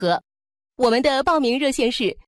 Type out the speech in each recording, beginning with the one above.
合。我们的报名热线是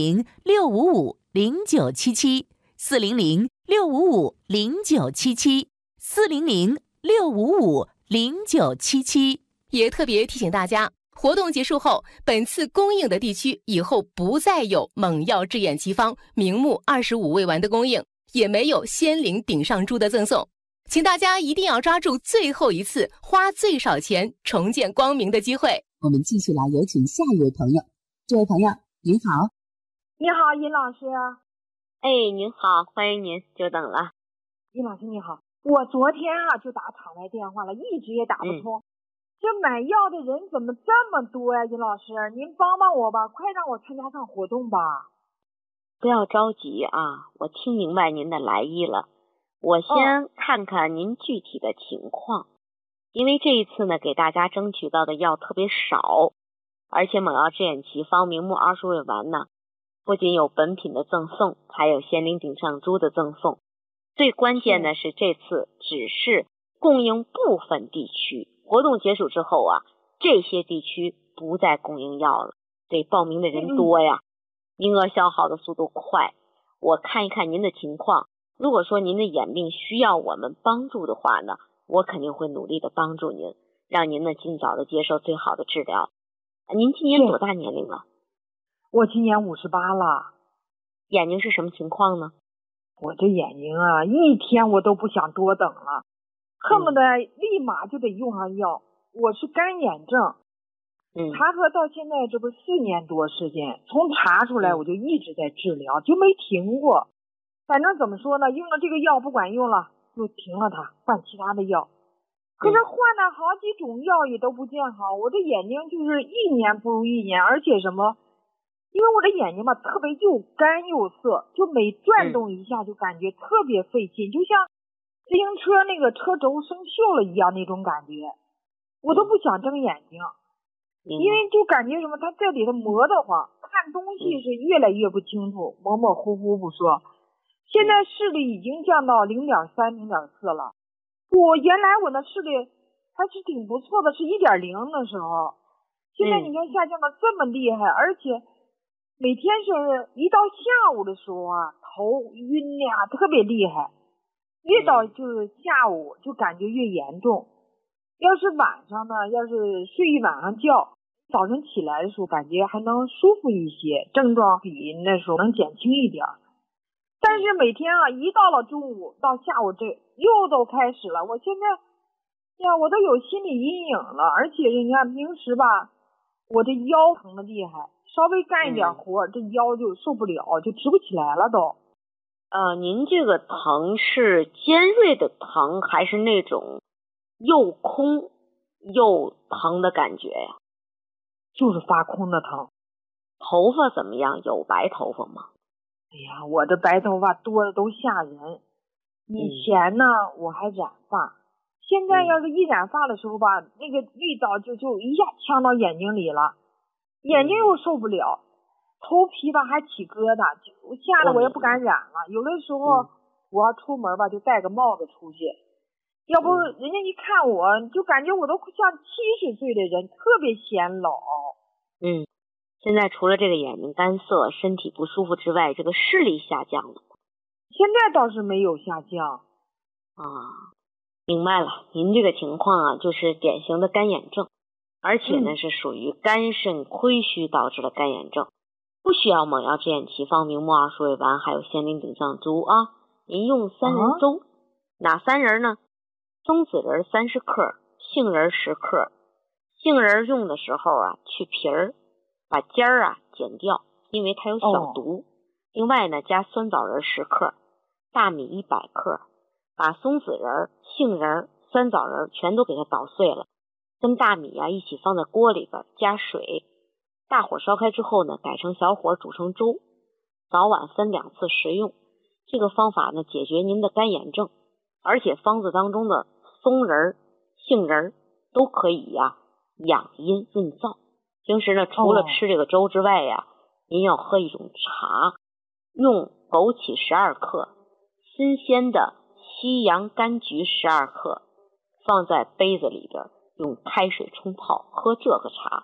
400-655-0977，400-655-0977，400-655-0977。也特别提醒大家，活动结束后，本次供应的地区以后不再有猛药制眼奇方明目25未完的供应，也没有仙灵顶上珠的赠送。请大家一定要抓住最后一次花最少钱重见光明的机会。 我们继续来有请下一位朋友。这位朋友您好。 你好，尹老师。 您好，欢迎您，久等了。 尹老师你好，我昨天就打场外电话了，一直也打不通。这买药的人怎么这么多呀？尹老师，您帮帮我吧，快让我参加上活动吧。 不要着急啊，我听明白您的来意了。我先看看您具体的情况，因为这一次呢，给大家争取到的药特别少，而且猛药制眼奇方明目20味丸呢，不仅有本品的赠送，还有仙灵顶上珠的赠送。最关键的是这次只是供应部分地区，活动结束之后这些地区不再供应药了，对，报名的人多呀，名额消耗的速度快。我看一看您的情况，如果说您的眼病需要我们帮助的话呢，我肯定会努力的帮助您，让您呢尽早的接受最好的治疗。您今年多大年龄了？ 我今年58了。 眼睛是什么情况呢？ 我这眼睛一天我都不想多等了，恨不得立马就得用上药。我是干眼症，查核到现在这不4年多时间，从查出来我就一直在治疗，就没停过。反正怎么说呢，用了这个药不管用了就停了它，换其他的药。可是换了好几种药也都不见好，我这眼睛就是一年不如一年。而且什么，因为我的眼睛吧特别又干又涩，就每转动一下就感觉特别费劲，就像自行车那个车轴生锈了一样那种感觉。我都不想睁眼睛，因为就感觉什么，它这里头磨得慌，看东西是越来越不清楚，模模糊糊不说。现在视力已经降到0.3、0.4了。原来我的视力还是挺不错的，是1.0的时候。现在你看下降的这么厉害，而且每天是一到下午的时候头晕呀，特别厉害。越到就是下午就感觉越严重。要是晚上呢，要是睡一晚上觉，早晨起来的时候感觉还能舒服一些，症状比那时候能减轻一点。但是每天一到了中午到下午这又都开始了，我现在我都有心理阴影了。而且你看平时吧，我这腰疼的厉害，稍微干一点活，这腰就受不了，就直不起来了都。 您这个疼是尖锐的疼，还是那种又空又疼的感觉呀？ 就是发空的疼。 头发怎么样？有白头发吗？ 哎呀，我的白头发多的都吓人。以前呢我还染发，现在要是一染发的时候吧，那个味道就一下呛到眼睛里了，眼睛又受不了，头皮吧还起疙瘩，吓得我也不敢染了。有的时候我要出门吧，就戴个帽子出去，要不人家一看我就感觉我都像70岁的人，特别显老。 现在除了这个眼睛干涩、身体不舒服之外，这个视力下降了吗？ 现在倒是没有下降。 明白了，您这个情况就是典型的干眼症，而且呢是属于肝肾亏虚导致的干眼症，不需要猛药制眼奇方明目20味丸还有仙灵顶上珠您用3仁粥。哪3仁呢？松子仁30克，杏仁10克。杏仁用的时候去皮儿，把尖儿剪掉，因为它有小毒。另外呢，加酸枣仁10克，大米100克，把松子仁、杏仁、酸枣仁全都给它捣碎了，跟大米一起放在锅里边，加水，大火烧开之后呢，改成小火煮成粥，早晚分2次食用。这个方法呢，解决您的干眼症，而且方子当中的松仁、杏仁都可以养阴润燥。平时呢，除了吃这个粥之外您要喝一种茶，用枸杞12克，新鲜的西洋甘菊12克，放在杯子里边，用开水冲泡，喝这个茶，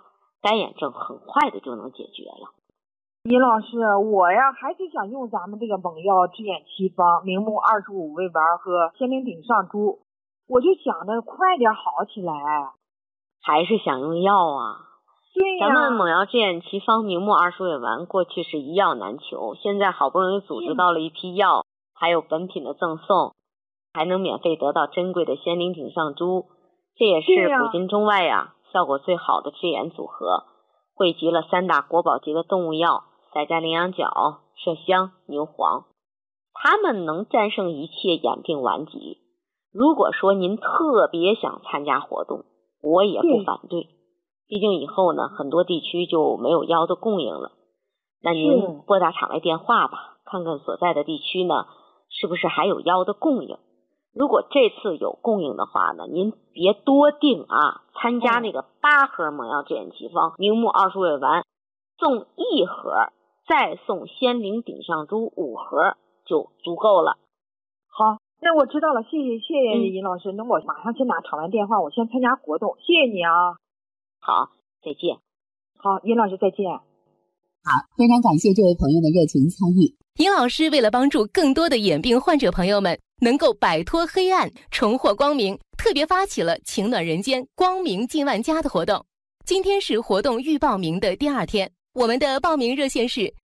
干眼症很快的就能解决了。 尹老师，我呀还是想用咱们这个猛药治眼奇方明目25味丸和仙灵顶上珠，我就想着快点好起来。 还是想用药啊？ 对呀， 咱们猛药治眼奇方明目20味丸过去是一药难求，现在好不容易组织到了一批药，还有本品的赠送，还能免费得到珍贵的仙灵顶上珠，这也是古今中外呀效果最好的治眼组合，汇集了3大国宝级的动物药赛加羚羊角、麝香、牛黄，它们能战胜一切眼病顽疾。如果说您特别想参加活动，我也不反对，毕竟以后呢很多地区就没有药的供应了。那您拨打场外电话吧，看看所在的地区呢是不是还有药的供应。如果这次有供应的话呢，您别多订啊，参加那个8盒猛药治眼奇方明目20味丸，送1盒，再送仙灵顶上珠5盒就足够了。 好，那我知道了，谢谢尹老师，那我马上先打场外电话，我先参加活动，谢谢你啊。 好，再见。 好，尹老师再见。 好，非常感谢这位朋友的热情参与。 尹老师为了帮助更多的眼病患者朋友们能够摆脱黑暗，重获光明，特别发起了情暖人间、光明近万家的活动。今天是活动预报名的第2天，我们的报名热线是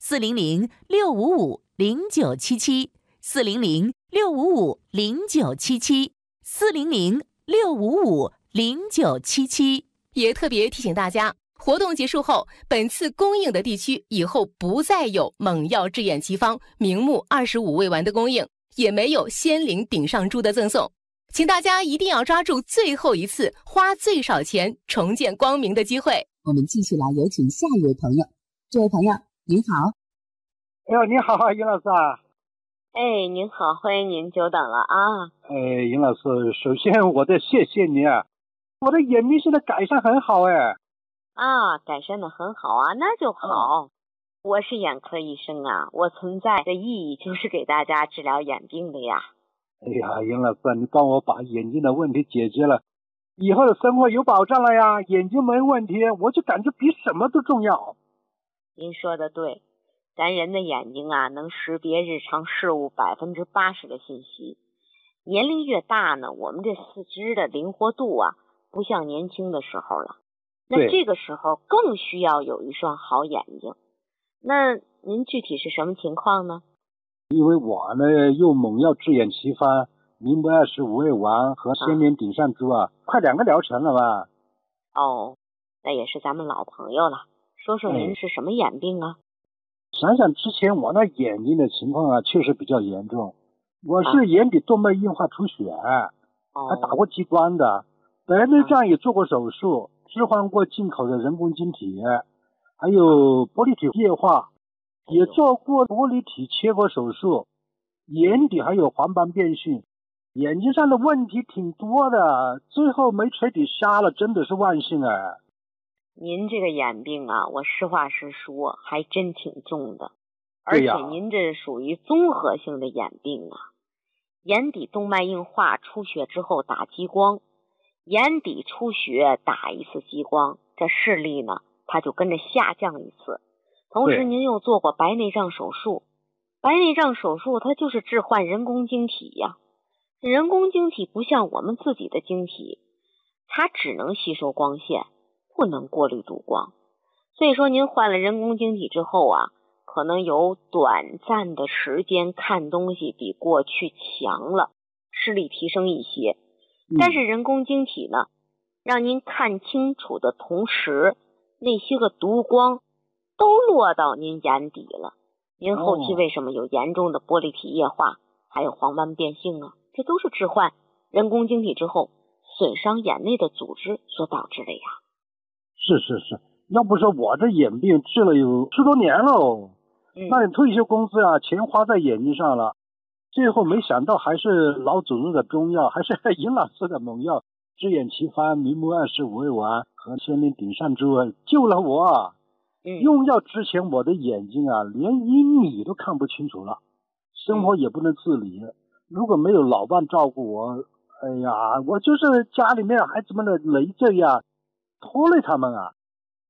400-655-0977，400-655-0977，400-655-0977。也特别提醒大家，活动结束后，本次供应的地区以后不再有猛药治眼奇方明目25味丸的供应，也没有仙灵顶上珠的赠送，请大家一定要抓住最后一次花最少钱重见光明的机会。 我们继续来有请下一位朋友。这位朋友您好。 你好，尹老师啊。 您好，欢迎您，久等了啊。 尹老师，首先我得谢谢你啊，我的眼病现在改善很好改善的很好啊，那就好。我是眼科医生啊，我存在的意义就是给大家治疗眼病的呀。 尹老师，你帮我把眼睛的问题解决了，以后的生活有保障了呀，眼睛没问题，我就感觉比什么都重要。 您说的对，咱人的眼睛啊，能识别日常事物80%的信息。年龄越大呢，我们这四肢的灵活度啊，不像年轻的时候了。那这个时候更需要有一双好眼睛。那您具体是什么情况呢？ 因为我呢用猛药治眼奇方明目25味丸和仙灵顶上珠快2个疗程了吧。 那也是咱们老朋友了。说说您是什么眼病啊？ 想想之前我那眼睛的情况确实比较严重。我是眼底动脉硬化出血，还打过激光的，白内障也做过手术，置换过进口的人工晶体，还有玻璃体液化，也做过玻璃体切割手术，眼底还有黄斑变性，眼睛上的问题挺多的，最后没垂底瞎了，真的是万幸您这个眼病啊，我实话实说，还真挺重的。而且您这属于综合性的眼病啊，眼底动脉硬化出血之后打激光，眼底出血打一次激光，这视力呢它就跟着下降一次。同时您又做过白内障手术，白内障手术它就是置换人工晶体呀。人工晶体不像我们自己的晶体，它只能吸收光线，不能过滤度光。所以说您换了人工晶体之后啊，可能有短暂的时间看东西比过去强了，视力提升一些。但是人工晶体呢，让您看清楚的同时，那些个毒光都落到您眼底了。您后期为什么有严重的玻璃体液化，还有黄斑变性啊？这都是置换人工晶体之后损伤眼内的组织所导致的呀。 是，要不说我这眼病治了有10多年了那你退休工资钱花在眼睛上了，最后没想到还是老祖宗的中药，还是尹老师的猛药治眼奇方明目25味丸和仙灵顶上珠救了我。用药之前我的眼睛连1米都看不清楚了，生活也不能自理，如果没有老伴照顾我，我就是家里面孩子们的累赘拖累他们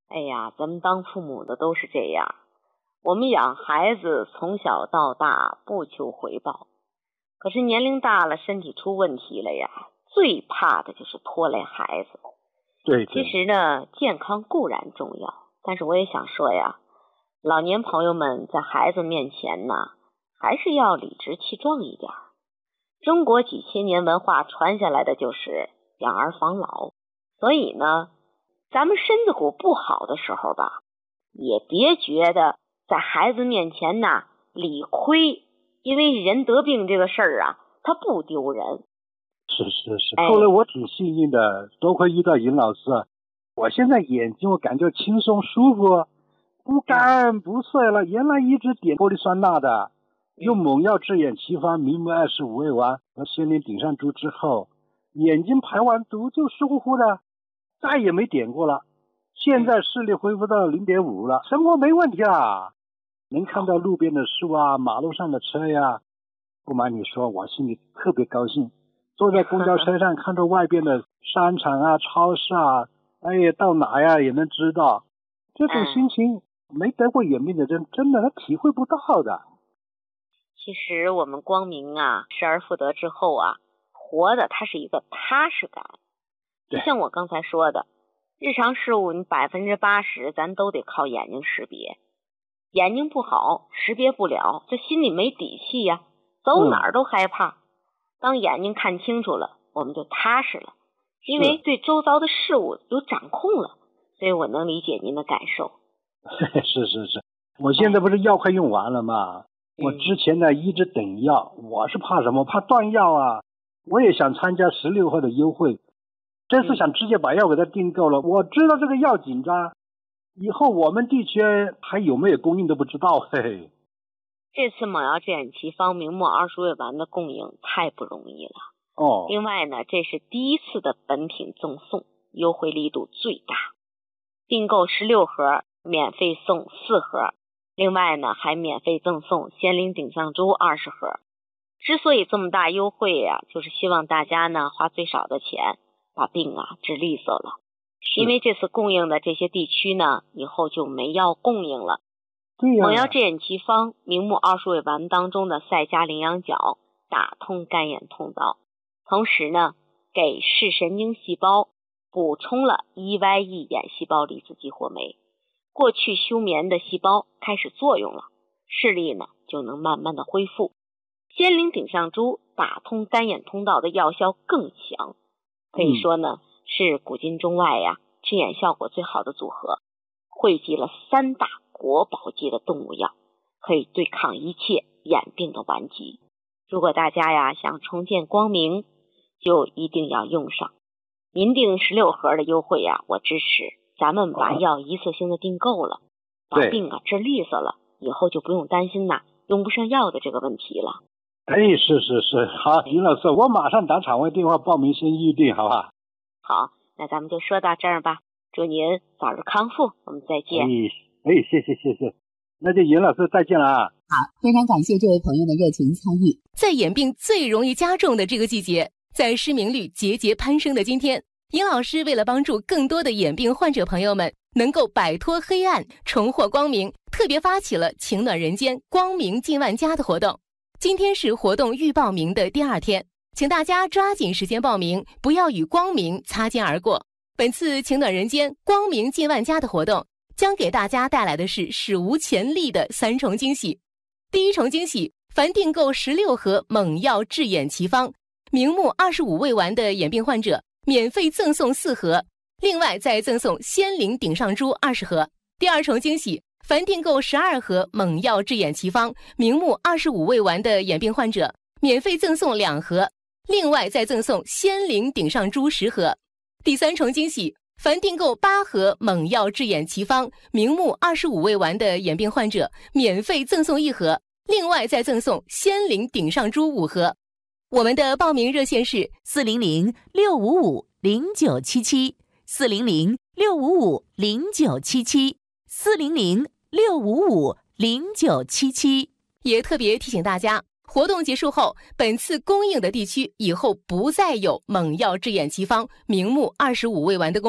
哎呀，咱们当父母的都是这样，我们养孩子从小到大不求回报，可是年龄大了，身体出问题了呀，最怕的就是拖累孩子。 对， 其实呢，健康固然重要，但是我也想说呀，老年朋友们在孩子面前呢，还是要理直气壮一点。中国几千年文化传下来的就是养儿防老，所以呢，咱们身子骨不好的时候吧，也别觉得在孩子面前呢理亏，因为人得病这个事儿啊，它不丢人。 是，后来我挺幸运的，多亏遇到尹老师，我现在眼睛我感觉轻松舒服，不干不涩了。原来一直点玻璃酸钠的，用猛药治眼奇方明目25味丸和仙灵顶上珠之后，眼睛排完毒就湿乎乎的，再也没点过了。现在视力恢复到0.5了，生活没问题啊，能看到路边的树啊，马路上的车呀。不瞒你说，我心里特别高兴。坐在公交车上看着外边的商场啊、超市啊，哎，到哪呀也能知道。这种心情没得过眼病的人真的他体会不到的。 其实我们光明啊，失而复得之后啊，活的它是一个踏实感。就像我刚才说的，日常事物你80%咱都得靠眼睛识别，眼睛不好识别不了，这心里没底气呀，走哪儿都害怕。当眼睛看清楚了，我们就踏实了，因为对周遭的事物有掌控了，所以我能理解您的感受。 是，我现在不是药快用完了吗？我之前呢一直等药，我是怕什么？怕断药啊！我也想参加16号的优惠，这次想直接把药给他订购了。我知道这个药紧张，以后我们地区还有没有供应都不知道，嘿嘿。 这次猛药治眼奇方明目25味丸的供应太不容易了哦。 另外呢，这是第一次的本品赠送，优惠力度最大，订购16盒免费送4盒，另外呢还免费赠送仙灵顶上珠20盒。之所以这么大优惠呀，就是希望大家呢花最少的钱把病啊治利索了。因为这次供应的这些地区呢，以后就没药供应了。 对呀。 猛药治眼奇方明目20味丸当中的赛迦羚羊角打通干眼通道，同时呢给视神经细胞补充了 EYE 眼细胞离子激活酶，过去休眠的细胞开始作用了，视力呢就能慢慢的恢复。仙灵顶上珠打通干眼通道的药效更强，可以说呢是古今中外呀治眼效果最好的组合，汇集了3大国宝级的动物药，可以对抗一切眼病的顽疾。如果大家呀想重见光明，就一定要用上。您订16盒的优惠呀，我支持。咱们把药一次性的订购了，把病啊治利索了，以后就不用担心用不上药的这个问题了。 哎，是，好，尹老师，我马上打场外电话报名先预定，好不好？ 好，那咱们就说到这儿吧。祝您早日康复，我们再见。 谢谢，那就尹老师再见了啊。 好，非常感谢这位朋友的热情参与。 在眼病最容易加重的这个季节，在失明率节节攀升的今天，尹老师为了帮助更多的眼病患者朋友们能够摆脱黑暗，重获光明，特别发起了情暖人间光明近万家的活动。今天是活动预报名的第2天，请大家抓紧时间报名，不要与光明擦肩而过。本次情暖人间光明近万家的活动将给大家带来的是史无前例的3重惊喜。第一重惊喜，凡订购16盒猛药治眼奇方明目25味丸的眼病患者免费赠送4盒，另外再赠送仙灵顶上珠20盒。第2重惊喜，凡订购12盒猛药治眼奇方明目25味丸的眼病患者免费赠送2盒，另外再赠送仙灵顶上珠10盒。第3重惊喜，凡订购8盒猛药治眼奇方明目25味丸的眼病患者免费赠送1盒，另外再赠送仙灵顶上珠5盒。我们的报名热线是400-655-0977，400-655-0977，400-655-0977。也特别提醒大家，活动结束后，本次供应的地区以后不再有猛药治眼奇方明目25味丸的供应，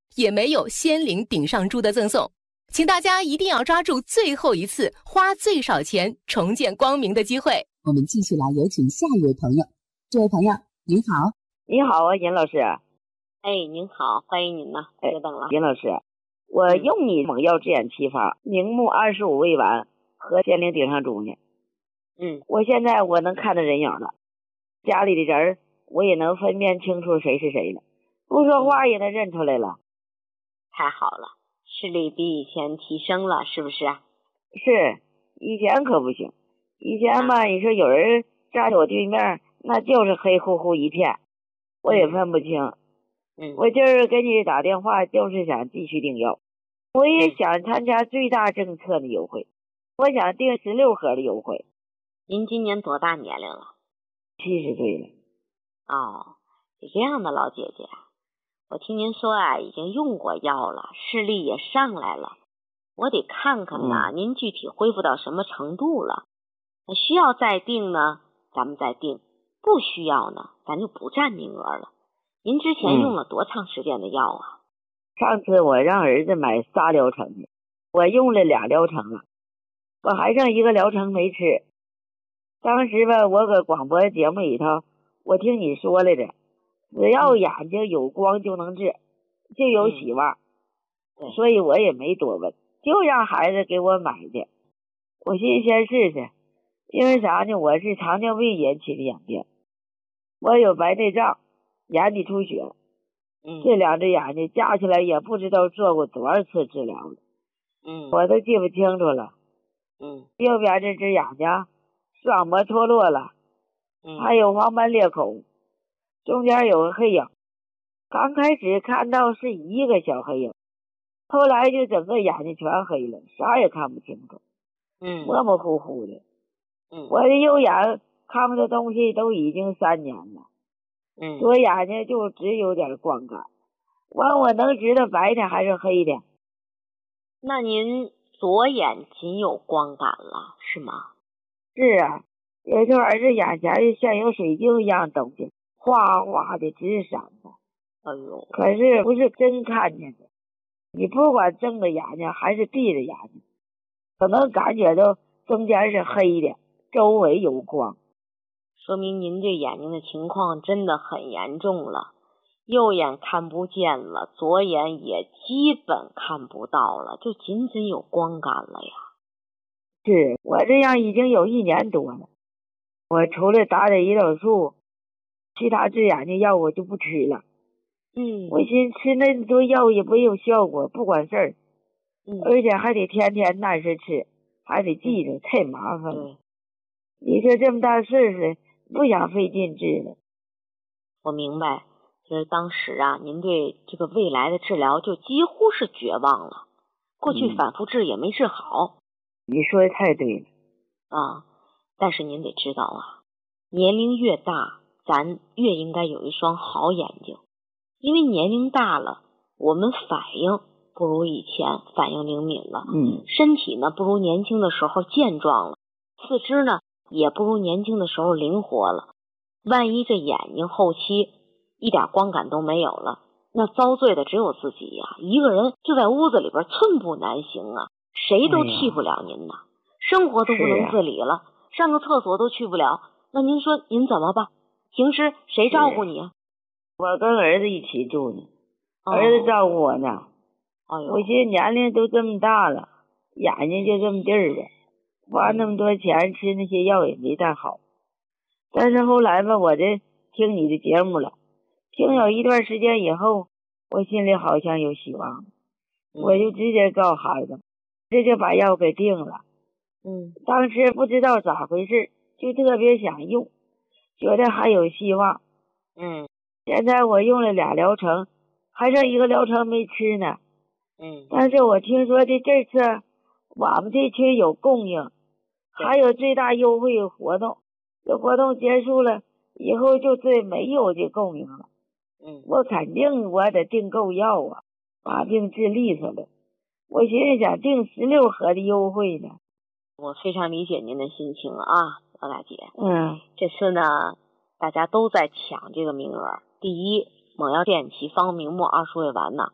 也没有先领顶上猪的赠送。请大家一定要抓住最后一次花最少钱重见光明的机会。 我们继续来有请下一位朋友。这位朋友您好。 你好啊，尹老师。 您好，欢迎您呢。久等了。 尹老师，我用你猛药治眼奇方明目25味丸和先领顶上猪呢。我现在我能看到人影了，家里的人我也能分辨清楚谁是谁了，不说话也能认出来了。 太好了，视力比以前提升了，是不是啊？ 是，以前可不行。以前吧，你说有人站在我对面，那就是黑乎乎一片，我也分不清。我今儿给你打电话，就是想继续订药。我也想参加最大政策的优惠，我想订16盒的优惠。 您今年多大年龄了 ？70岁了。 哦，是这样的，老姐姐，我听您说啊，已经用过药了，视力也上来了，我得看看呐，您具体恢复到什么程度了。需要再订呢，咱们再订；不需要呢，咱就不占名额了。您之前用了多长时间的药啊？ 上次我让儿子买3疗程的，我用了2疗程了，我还剩1个疗程没吃。当时吧，我搁广播节目里头，我听你说来着，只要眼睛有光就能治，就有希望。所以我也没多问，就让孩子给我买的。我寻思先试试，因为啥呢？我是糖尿病引起的眼病，我有白内障，眼底出血。这2只眼睛加起来也不知道做过多少次治疗了。我都记不清楚了。右边这只眼睛双膜脱落了，还有黄斑裂口，中间有个黑影。刚开始看到是1个小黑影，后来就整个眼睛全黑了，啥也看不清楚，模模糊糊的。我的右眼看不到东西都已经3年了，左眼睛就只有点光感，我能知道白的还是黑的。 那您左眼仅有光感了，是吗？ 是啊，有时候儿子眼前像有水晶一样东西，哗哗的直闪的。可是不是真看见的，你不管睁着眼睛还是闭着眼睛，可能感觉到中间是黑的，周围有光。 说明您这眼睛的情况真的很严重了，右眼看不见了，左眼也基本看不到了，就仅仅有光感了呀。 是，我这样已经有1年多了，我除了打胰岛素，其他治眼睛药我就不吃了。我寻思吃那么多药也没有效果，不管事儿。而且还得天天按时吃，还得记着，太麻烦了。你说这么大岁数，不想费劲治了。 我明白，就是当时啊，您对这个未来的治疗就几乎是绝望了。过去反复治也没治好。 你说的太对了啊！但是您得知道啊，年龄越大，咱越应该有一双好眼睛，因为年龄大了，我们反应不如以前反应灵敏了，身体呢不如年轻的时候健壮了，四肢呢也不如年轻的时候灵活了。万一这眼睛后期一点光感都没有了，那遭罪的只有自己呀，一个人就在屋子里边寸步难行啊，谁都替不了您呐。生活都不能自理了，上个厕所都去不了，那您说您怎么办？平时谁照顾你啊？ 我跟儿子一起住呢，儿子照顾我呢。我寻思年龄都这么大了，眼睛就这么地儿呗，花那么多钱吃那些药也没太好。但是后来吧，我这听你的节目了，听有一段时间以后，我心里好像有希望，我就直接告孩子，这就把药给定了。当时不知道咋回事，就特别想用，觉得还有希望。现在我用了2疗程，还剩1个疗程没吃呢。但是我听说的这次我们这区有供应，还有最大优惠活动，这活动结束了以后就最没有的供应了。我肯定我得订够药啊，把病治利索了。我寻思想订16盒的优惠呢。 我非常理解您的心情啊，老大姐。这次呢，大家都在抢这个名额。第一，猛药健奇方明目20味丸呢，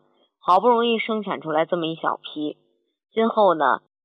好不容易生产出来这么一小批，今后呢